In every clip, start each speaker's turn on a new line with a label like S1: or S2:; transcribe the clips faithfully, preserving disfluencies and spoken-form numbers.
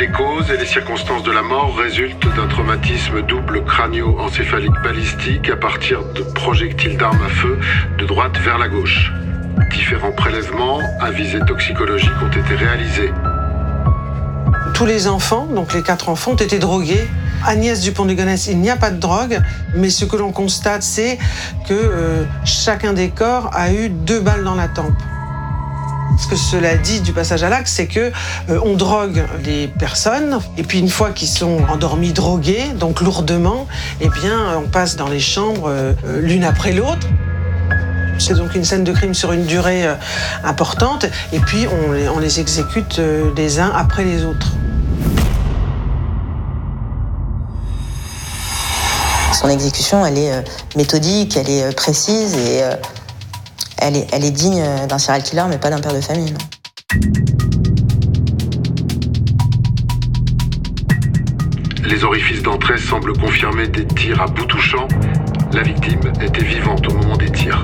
S1: Les causes et les circonstances de la mort résultent d'un traumatisme double crânio-encéphalique balistique à partir de projectiles d'armes à feu de droite vers la gauche. Différents prélèvements à visée toxicologique ont été réalisés.
S2: Tous les enfants, donc les quatre enfants, ont été drogués. Agnès Dupont de Ligonnès, il n'y a pas de drogue, mais ce que l'on constate, c'est que euh, chacun des corps a eu deux balles dans la tempe. Ce que cela dit du passage à l'acte, c'est que euh, on drogue les personnes, et puis une fois qu'ils sont endormis, drogués, donc lourdement, eh bien, on passe dans les chambres euh, l'une après l'autre. C'est donc une scène de crime sur une durée euh, importante, et puis on les, on les exécute euh, les uns après les autres.
S3: Son exécution, elle est euh, méthodique, elle est euh, précise et euh, elle, est, elle est digne d'un serial killer, mais pas d'un père de famille. Non.
S1: Les orifices d'entrée semblent confirmer des tirs à bout touchant. La victime était vivante au moment des tirs.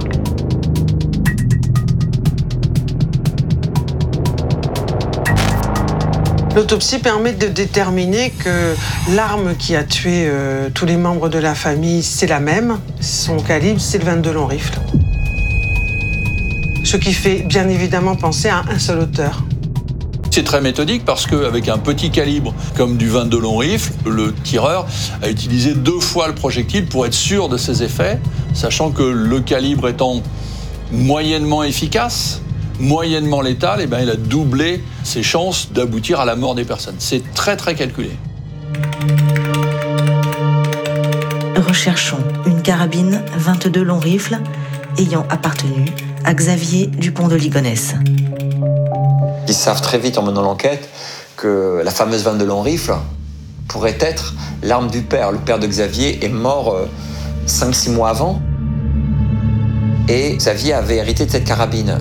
S2: L'autopsie permet de déterminer que l'arme qui a tué euh, tous les membres de la famille, c'est la même. Son calibre, c'est le vingt-deux long rifle. Ce qui fait bien évidemment penser à un seul auteur.
S4: C'est très méthodique parce qu'avec un petit calibre comme du vingt-deux long rifle, le tireur a utilisé deux fois le projectile pour être sûr de ses effets, sachant que le calibre étant moyennement efficace, moyennement létal, eh ben, il a doublé ses chances d'aboutir à la mort des personnes. C'est très très calculé.
S5: Recherchons une carabine vingt-deux long rifle ayant appartenu à Xavier Dupont de Ligonnès.
S6: Ils savent très vite en menant l'enquête que la fameuse vingt-deux long rifle pourrait être l'arme du père. Le père de Xavier est mort cinq six mois avant et Xavier avait hérité de cette carabine.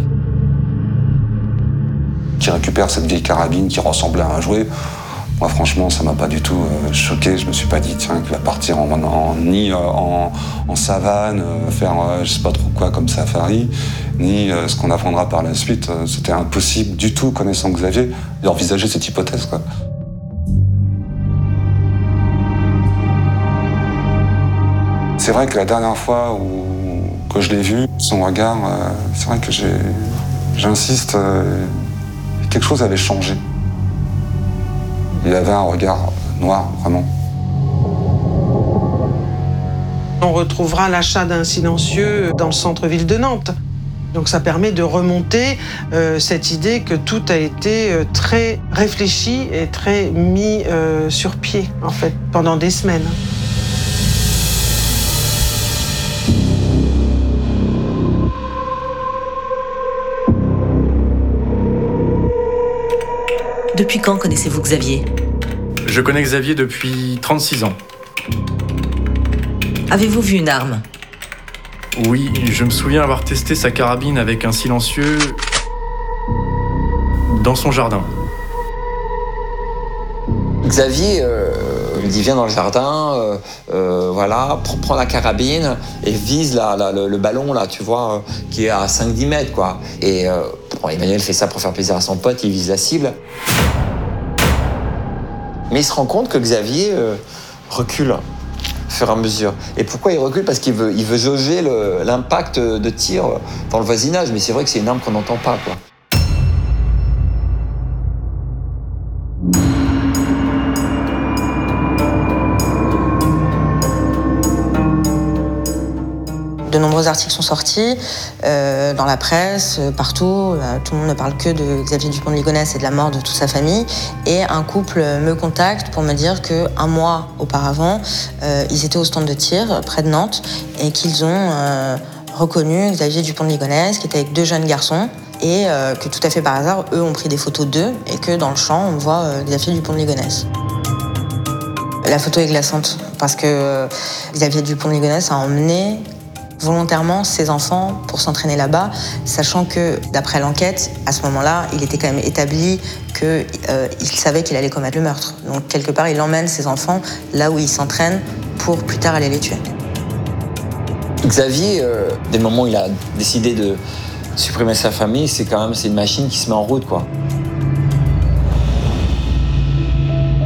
S7: Qui récupère cette vieille carabine qui ressemblait à un jouet. Moi, franchement, ça m'a pas du tout euh, choqué. Je me suis pas dit, tiens, qu'il va partir en, en, ni euh, en, en savane, euh, faire euh, je sais pas trop quoi comme safari, ni euh, ce qu'on apprendra par la suite. Euh, c'était impossible du tout, connaissant Xavier, d'envisager cette hypothèse, quoi. C'est vrai que la dernière fois où, que je l'ai vu, son regard, euh, c'est vrai que j'ai, j'insiste, euh, quelque chose avait changé. Il avait un regard noir, vraiment.
S2: On retrouvera l'achat d'un silencieux dans le centre-ville de Nantes. Donc ça permet de remonter euh, cette idée que tout a été euh, très réfléchi et très mis euh, sur pied, en fait, pendant des semaines.
S5: Depuis quand connaissez-vous Xavier ?
S8: Je connais Xavier depuis trente-six ans.
S5: Avez-vous vu une arme ?
S8: Oui, je me souviens avoir testé sa carabine avec un silencieux dans son jardin.
S6: Xavier, euh, il dit viens dans le jardin, euh, euh, voilà, prends, prends la carabine et vise la, la, le, le ballon là, tu vois, euh, qui est à cinq dix mètres quoi. Et euh, bon, Emmanuel fait ça pour faire plaisir à son pote, il vise la cible. Mais il se rend compte que Xavier euh, recule au fur et à mesure. Et pourquoi il recule ? Parce qu'il veut, il veut jauger le, l'impact de tir dans le voisinage. Mais c'est vrai que c'est une arme qu'on n'entend pas, quoi.
S3: De nombreux articles sont sortis euh, dans la presse, euh, partout. Euh, tout le monde ne parle que de Xavier Dupont de Ligonnès et de la mort de toute sa famille. Et un couple me contacte pour me dire qu'un mois auparavant, euh, ils étaient au stand de tir près de Nantes et qu'ils ont euh, reconnu Xavier Dupont de Ligonnès, qui était avec deux jeunes garçons, et euh, que tout à fait par hasard, eux ont pris des photos d'eux et que dans le champ, on voit euh, Xavier Dupont de Ligonnès. La photo est glaçante parce que euh, Xavier Dupont de Ligonnès a emmené volontairement ses enfants pour s'entraîner là-bas, sachant que, d'après l'enquête, à ce moment-là, il était quand même établi qu'il euh, savait qu'il allait commettre le meurtre. Donc, quelque part, il emmène ses enfants là où il s'entraîne pour plus tard aller les tuer.
S6: Xavier, euh, dès le moment où il a décidé de supprimer sa famille, c'est quand même c'est une machine qui se met en route, quoi.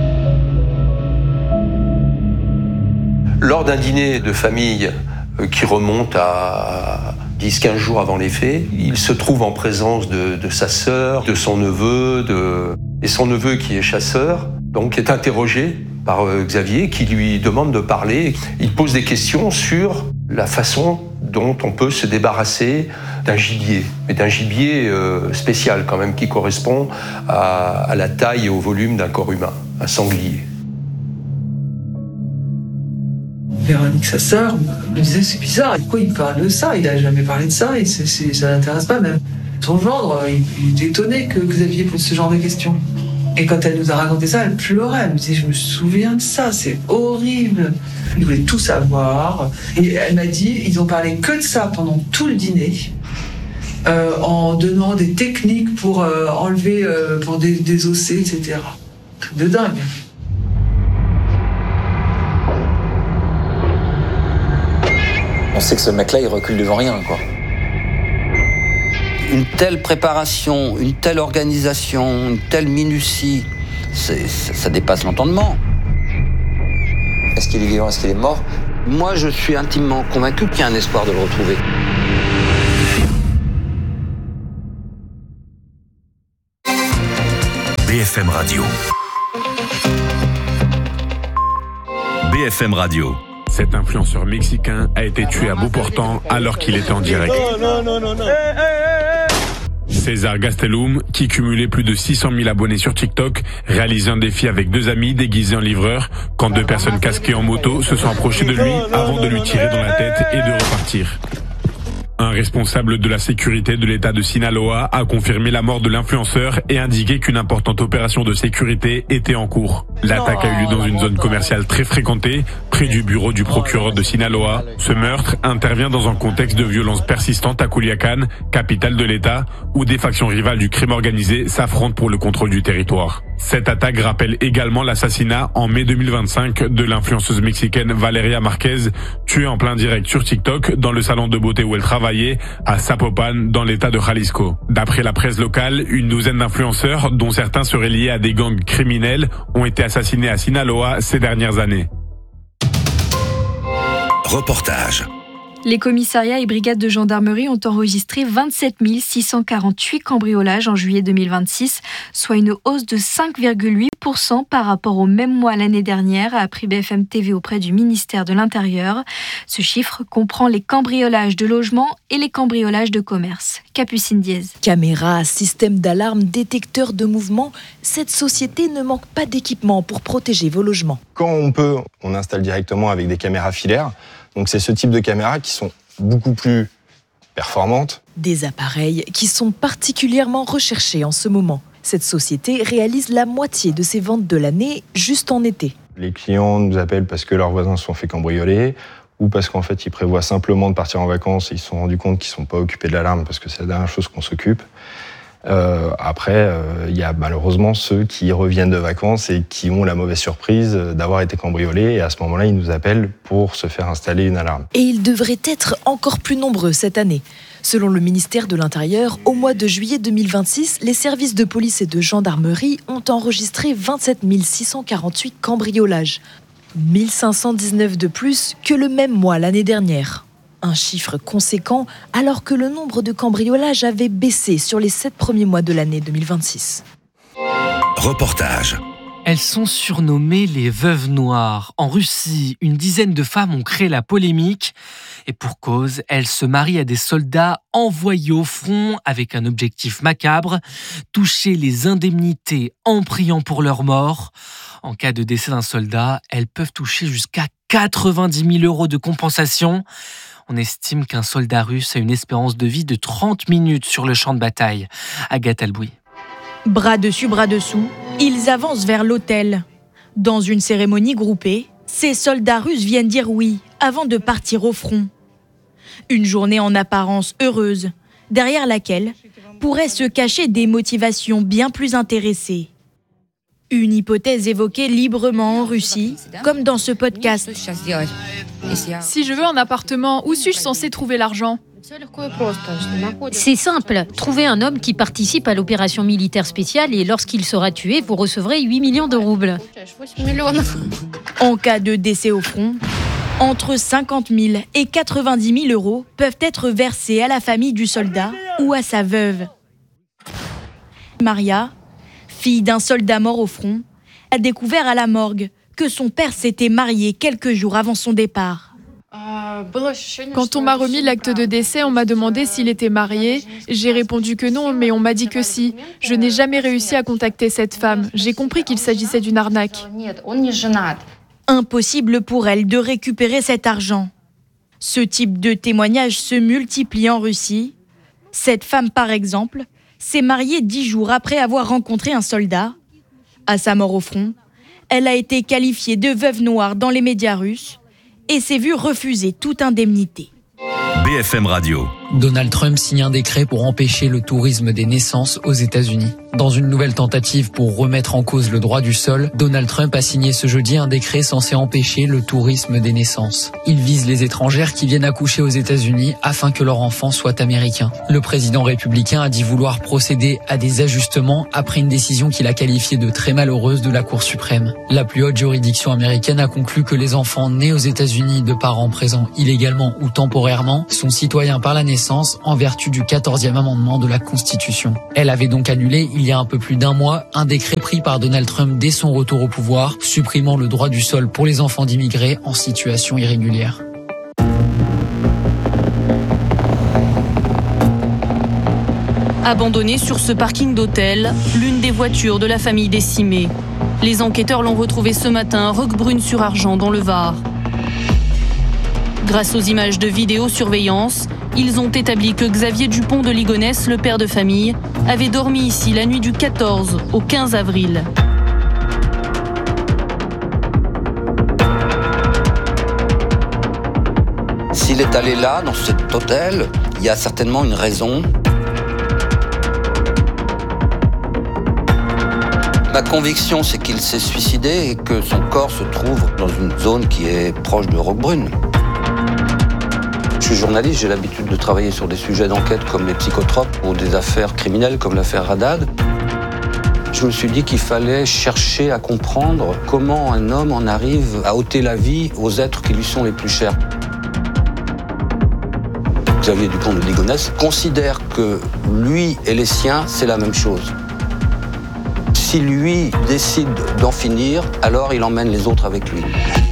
S9: Lors d'un dîner de famille qui remonte à dix quinze jours avant les faits, il se trouve en présence de, de sa sœur, de son neveu, de... et son neveu qui est chasseur, donc est interrogé par Xavier qui lui demande de parler. Il pose des questions sur la façon dont on peut se débarrasser d'un gibier, mais d'un gibier euh, spécial quand même, qui correspond à, à la taille et au volume d'un corps humain, un sanglier.
S10: Véronique, sa sœur, me disait c'est bizarre, pourquoi il parle de ça? Il a jamais parlé de ça, et c'est, c'est, ça l'intéresse pas même. Son gendre, il, il était étonné que Xavier pose ce genre de questions. Et quand elle nous a raconté ça, elle pleurait. Elle me disait, je me souviens de ça, c'est horrible. Il voulait tout savoir. Et elle m'a dit, ils ont parlé que de ça pendant tout le dîner, euh, en donnant des techniques pour euh, enlever, euh, pour dé- désosser, et cetera. Truc de dingue.
S6: On sait que ce mec-là, il recule devant rien, quoi.
S11: Une telle préparation, une telle organisation, une telle minutie, c'est, ça, ça dépasse l'entendement.
S6: Est-ce qu'il est vivant, est-ce qu'il est mort?
S11: Moi, je suis intimement convaincu qu'il y a un espoir de le retrouver.
S12: B F M Radio. B F M Radio.
S13: Cet influenceur mexicain a été tué à bout portant alors qu'il était en direct.
S14: Non, non, non, non. Hey, hey, hey.
S13: César Gastelum, qui cumulait plus de six cent mille abonnés sur TikTok, réalisait un défi avec deux amis déguisés en livreurs quand deux personnes casquées en moto se sont approchées de lui avant de lui tirer dans la tête et de repartir. Un responsable de la sécurité de l'État de Sinaloa a confirmé la mort de l'influenceur et indiqué qu'une importante opération de sécurité était en cours. L'attaque a eu lieu dans une zone commerciale très fréquentée, près du bureau du procureur de Sinaloa. Ce meurtre intervient dans un contexte de violence persistante à Culiacán, capitale de l'État, où des factions rivales du crime organisé s'affrontent pour le contrôle du territoire. Cette attaque rappelle également l'assassinat en mai deux mille vingt-cinq de l'influenceuse mexicaine Valeria Marquez, tuée en plein direct sur TikTok dans le salon de beauté où elle travaillait à Zapopan dans l'état de Jalisco. D'après la presse locale, une douzaine d'influenceurs, dont certains seraient liés à des gangs criminels, ont été assassinés à Sinaloa ces dernières années.
S12: Reportage.
S15: Les commissariats et brigades de gendarmerie ont enregistré vingt-sept mille six cent quarante-huit cambriolages en juillet deux mille vingt-six, soit une hausse de cinq virgule huit pour cent par rapport au même mois l'année dernière, a appris B F M T V auprès du ministère de l'Intérieur. Ce chiffre comprend les cambriolages de logements et les cambriolages de commerce. Capucine Diez.
S16: Caméras, système d'alarme, détecteur de mouvement, cette société ne manque pas d'équipement pour protéger vos logements.
S17: Quand on peut, on installe directement avec des caméras filaires. Donc c'est ce type de caméras qui sont beaucoup plus performantes.
S16: Des appareils qui sont particulièrement recherchés en ce moment. Cette société réalise la moitié de ses ventes de l'année juste en été.
S17: Les clients nous appellent parce que leurs voisins se sont fait cambrioler ou parce qu'en fait ils prévoient simplement de partir en vacances et ils se sont rendus compte qu'ils ne sont pas occupés de l'alarme parce que c'est la dernière chose qu'on s'occupe. Euh, après, il euh, y a malheureusement ceux qui reviennent de vacances et qui ont la mauvaise surprise d'avoir été cambriolés. Et à ce moment-là, ils nous appellent pour se faire installer une alarme.
S16: Et ils devraient être encore plus nombreux cette année. Selon le ministère de l'Intérieur, au mois de juillet deux mille vingt-six, les services de police et de gendarmerie ont enregistré vingt-sept mille six cent quarante-huit cambriolages. mille cinq cent dix-neuf de plus que le même mois l'année dernière. Un chiffre conséquent alors que le nombre de cambriolages avait baissé sur les sept premiers mois de l'année deux mille vingt-six.
S12: Reportage.
S18: Elles sont surnommées les veuves noires. En Russie, une dizaine de femmes ont créé la polémique. Et pour cause, elles se marient à des soldats envoyés au front avec un objectif macabre, toucher les indemnités en priant pour leur mort. En cas de décès d'un soldat, elles peuvent toucher jusqu'à quatre-vingt-dix mille euros de compensation. On estime qu'un soldat russe a une espérance de vie de trente minutes sur le champ de bataille. Agathe Albouy.
S19: Bras dessus, bras dessous, ils avancent vers l'autel. Dans une cérémonie groupée, ces soldats russes viennent dire oui avant de partir au front. Une journée en apparence heureuse, derrière laquelle pourraient se cacher des motivations bien plus intéressées. Une hypothèse évoquée librement en Russie, comme dans ce podcast.
S20: Si je veux un appartement, où suis-je censé trouver l'argent ?
S21: C'est simple, trouvez un homme qui participe à l'opération militaire spéciale et lorsqu'il sera tué, vous recevrez huit millions de roubles.
S19: En cas de décès au front, Entre cinquante mille et quatre-vingt-dix mille euros peuvent être versés à la famille du soldat ou à sa veuve. Maria, fille d'un soldat mort au front, a découvert à la morgue que son père s'était marié quelques jours avant son départ.
S20: Quand on m'a remis l'acte de décès, on m'a demandé s'il était marié. J'ai répondu que non, mais on m'a dit que si. Je n'ai jamais réussi à contacter cette femme. J'ai compris qu'il s'agissait d'une arnaque.
S19: Impossible pour elle de récupérer cet argent. Ce type de témoignage se multiplie en Russie. Cette femme, par exemple, s'est mariée dix jours après avoir rencontré un soldat. À sa mort au front, elle a été qualifiée de veuve noire dans les médias russes et s'est vue refuser toute indemnité.
S12: B F M Radio.
S1: Donald Trump signe un décret pour empêcher le tourisme des naissances aux États-Unis. Dans une nouvelle tentative pour remettre en cause le droit du sol, Donald Trump a signé ce jeudi un décret censé empêcher le tourisme des naissances. Il vise les étrangères qui viennent accoucher aux États-Unis afin que leur enfant soit américain. Le président républicain a dit vouloir procéder à des ajustements après une décision qu'il a qualifiée de très malheureuse de la Cour suprême. La plus haute juridiction américaine a conclu que les enfants nés aux États-Unis de parents présents illégalement ou temporairement sont citoyens par la naissance en vertu du quatorzième amendement de la Constitution. Elle avait donc annulé il y a un peu plus d'un mois un décret pris par Donald Trump dès son retour au pouvoir, supprimant le droit du sol pour les enfants d'immigrés en situation irrégulière.
S22: Abandonnée sur ce parking d'hôtel, l'une des voitures de la famille décimée. Les enquêteurs l'ont retrouvée ce matin à Roquebrune-sur-Argent dans le Var. Grâce aux images de vidéosurveillance, ils ont établi que Xavier Dupont de Ligonnès, le père de famille, avait dormi ici la nuit du quatorze au quinze avril.
S11: S'il est allé là, dans cet hôtel, il y a certainement une raison. Ma conviction, c'est qu'il s'est suicidé et que son corps se trouve dans une zone qui est proche de Roquebrune. Je suis journaliste, j'ai l'habitude de travailler sur des sujets d'enquête comme les psychotropes ou des affaires criminelles comme l'affaire Haddad. Je me suis dit qu'il fallait chercher à comprendre comment un homme en arrive à ôter la vie aux êtres qui lui sont les plus chers. Xavier Dupont de Ligonnès considère que lui et les siens, c'est la même chose. Si lui décide d'en finir, alors il emmène les autres avec lui.